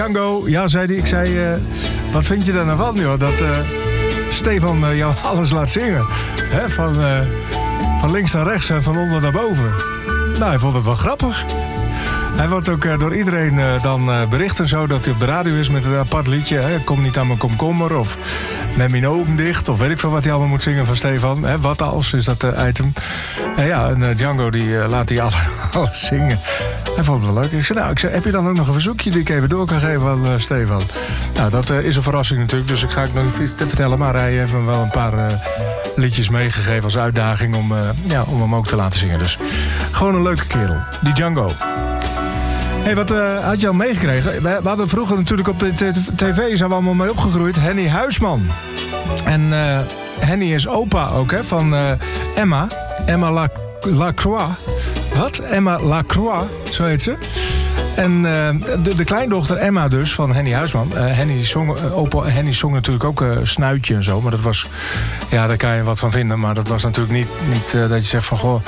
Django, ja, zei hij. Ik zei, wat vind je daar nou van, joh? Dat Stefan jou alles laat zingen. Hè? Van links naar rechts en van onder naar boven. Nou, hij vond het wel grappig. Hij wordt ook door iedereen dan bericht en zo dat hij op de radio is met een apart liedje. Hè? Kom niet aan mijn komkommer of met mijn ogen dicht. Of weet ik veel wat hij allemaal moet zingen van Stefan. Hè? Wat als is dat item. En Django die laat hij alles zingen. Hij vond het wel leuk. Ik zei, heb je dan ook nog een verzoekje die ik even door kan geven aan Stefan? Nou, dat is een verrassing natuurlijk. Dus ik ga het nog niet te vertellen. Maar hij heeft hem wel een paar liedjes meegegeven als uitdaging om hem ook te laten zingen. Dus gewoon een leuke kerel. Die Django. Hey, wat had je al meegekregen? We hadden vroeger natuurlijk op de tv, zijn we allemaal mee opgegroeid, Henny Huisman. En Henny is opa ook, hè, van Emma. Emma Lacroix. Wat? Emma Lacroix, zo heet ze. En de kleindochter Emma dus, van Henny Huisman. Opa Henny zong natuurlijk ook Snuitje en zo. Maar dat was, ja, daar kan je wat van vinden. Maar dat was natuurlijk niet dat je zegt van, goh,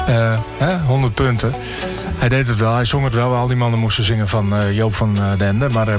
100 punten. Hij deed het wel, hij zong het wel. Al die mannen moesten zingen van Joop van den Ende. Maar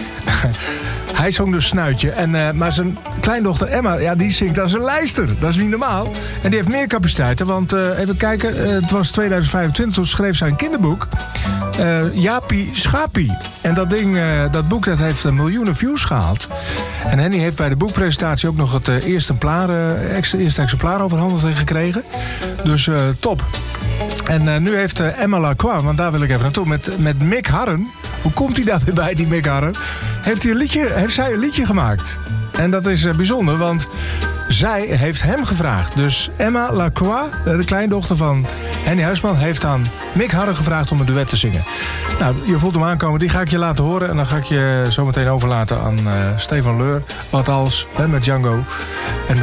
hij zong dus Snuitje. Maar zijn kleindochter Emma, ja, die zingt als een lijster. Dat is niet normaal. En die heeft meer capaciteiten. Want even kijken, het was 2025, toen schreef zij een kinderboek. Jaapie Schapie. En dat ding, dat boek, dat heeft miljoenen views gehaald. En Henny heeft bij de boekpresentatie ook nog het eerste exemplaar overhandigd gekregen. Dus top. En nu heeft Emma Lacroix, want daar wil ik even naartoe, met Mick Harren. Hoe komt hij daar weer bij, die Mick Harren? Heeft zij een liedje gemaakt. En dat is bijzonder, want zij heeft hem gevraagd. Dus Emma Lacroix, de kleindochter van Henny Huisman, heeft aan Mick Harren gevraagd om een duet te zingen. Nou, je voelt hem aankomen, die ga ik je laten horen. En dan ga ik je zo meteen overlaten aan Stefan Leur. Wat als, met Django. En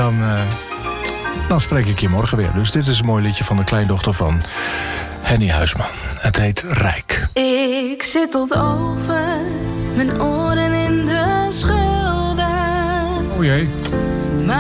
dan spreek ik je morgen weer. Dus dit is een mooi liedje van de kleindochter van Henny Huisman. Het heet Rijk. Ik zit tot over mijn oren in de schulden. Oh jee.